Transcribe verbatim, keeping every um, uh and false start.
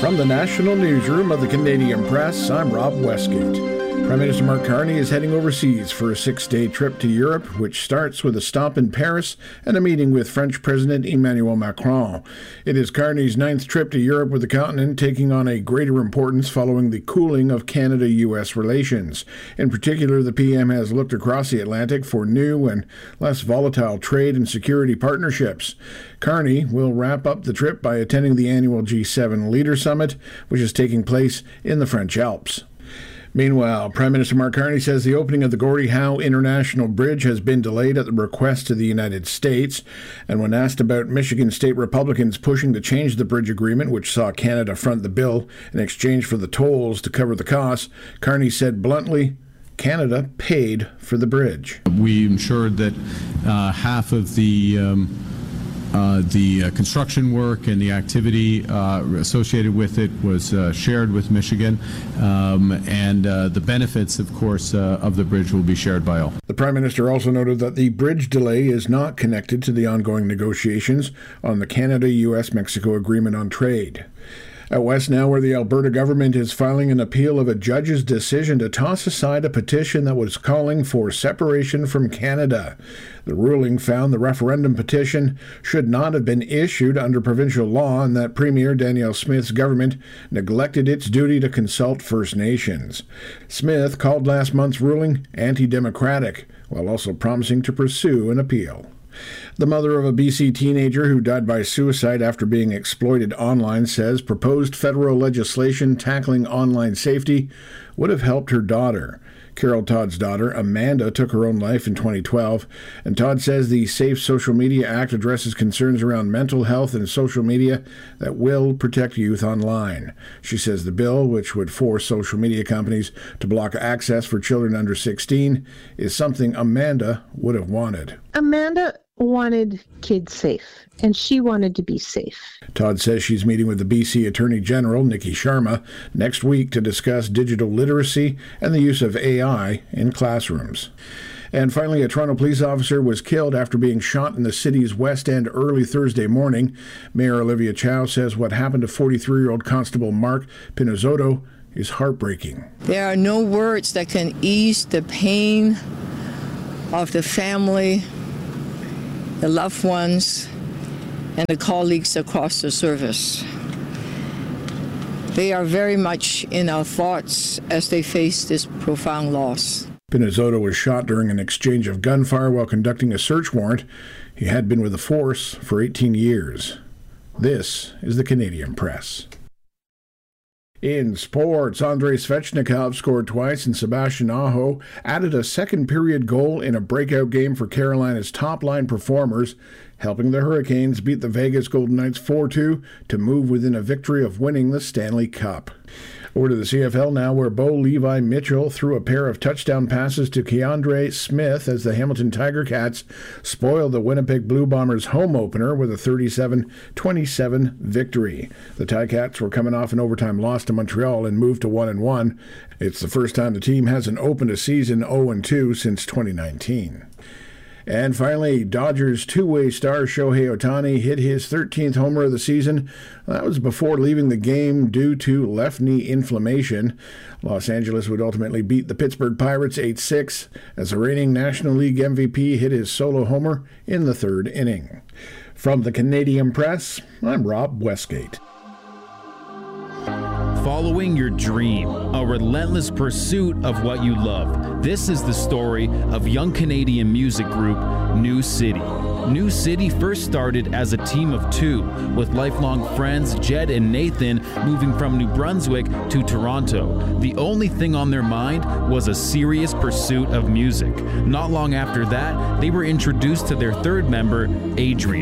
From the National Newsroom of the Canadian Press, I'm Rob Westgate. Prime Minister Mark Carney is heading overseas for a six-day trip to Europe, which starts with a stop in Paris and a meeting with French President Emmanuel Macron. It is Carney's ninth trip to Europe, with the continent taking on a greater importance following the cooling of Canada U S relations. In particular, the P M has looked across the Atlantic for new and less volatile trade and security partnerships. Carney will wrap up the trip by attending the annual G seven Leader Summit, which is taking place in the French Alps. Meanwhile, Prime Minister Mark Carney says the opening of the Gordie Howe International Bridge has been delayed at the request of the United States. And when asked about Michigan state Republicans pushing to change the bridge agreement, which saw Canada front the bill in exchange for the tolls to cover the costs, Carney said bluntly, Canada paid for the bridge. We ensured that uh, half of the um Uh, the uh, construction work and the activity uh, associated with it was uh, shared with Michigan, um, and uh, the benefits, of course, uh, of the bridge will be shared by all. The Prime Minister also noted that the bridge delay is not connected to the ongoing negotiations on the Canada-U S Mexico Agreement on Trade. Out west now, where the Alberta government is filing an appeal of a judge's decision to toss aside a petition that was calling for separation from Canada. The ruling found the referendum petition should not have been issued under provincial law, and that Premier Danielle Smith's government neglected its duty to consult First Nations. Smith called last month's ruling anti-democratic, while also promising to pursue an appeal. The mother of a B C teenager who died by suicide after being exploited online says proposed federal legislation tackling online safety would have helped her daughter. Carol Todd's daughter, Amanda, took her own life in twenty twelve, and Todd says the Safe Social Media Act addresses concerns around mental health and social media that will protect youth online. She says the bill, which would force social media companies to block access for children under sixteen, is something Amanda would have wanted. Amanda wanted kids safe, and she wanted to be safe. Todd says she's meeting with the B C Attorney General, Nikki Sharma, next week to discuss digital literacy and the use of A I in classrooms. And finally, a Toronto police officer was killed after being shot in the city's West End early Thursday morning. Mayor Olivia Chow says what happened to forty-three-year-old Constable Mark Pinizotto is heartbreaking. There are no words that can ease the pain of the family, the loved ones, and the colleagues across the service. They are very much in our thoughts as they face this profound loss. Pinizotto was shot during an exchange of gunfire while conducting a search warrant. He had been with the force for eighteen years. This is the Canadian Press. In sports, Andrei Svechnikov scored twice and Sebastian Aho added a second-period goal in a breakout game for Carolina's top-line performers, helping the Hurricanes beat the Vegas Golden Knights four two to move within a victory of winning the Stanley Cup. Over to the C F L now, where Bo Levi Mitchell threw a pair of touchdown passes to Keandre Smith as the Hamilton Tiger Cats spoiled the Winnipeg Blue Bombers' home opener with a thirty-seven twenty-seven victory. The Ticats were coming off an overtime loss to Montreal and moved to one and one. It's the first time the team hasn't opened a season oh and two since twenty nineteen. And finally, Dodgers two-way star Shohei Ohtani hit his thirteenth homer of the season. That was before leaving the game due to left knee inflammation. Los Angeles would ultimately beat the Pittsburgh Pirates eight six as the reigning National League M V P hit his solo homer in the third inning. From the Canadian Press, I'm Rob Westgate. Following your dream, a relentless pursuit of what you love. This is the story of young Canadian music group New City. New City first started as a team of two, with lifelong friends Jed and Nathan moving from New Brunswick to Toronto. The only thing on their mind was a serious pursuit of music. Not long after that, they were introduced to their third member, Adrian.